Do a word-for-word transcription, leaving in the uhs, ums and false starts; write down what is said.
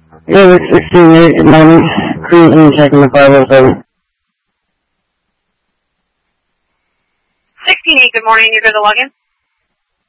Yeah, we're sixteen eight at morning. Cruising, checking the five oh seven. sixteen eight, good morning. You're good to log in?